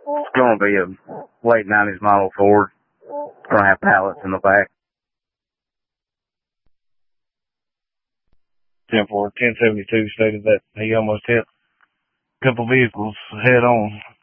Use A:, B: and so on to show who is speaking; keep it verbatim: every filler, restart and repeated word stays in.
A: It's going to be a late nineties model Ford. It's going to have pallets in the back. ten four, ten seventy-two stated that he almost hit a couple vehicles head on.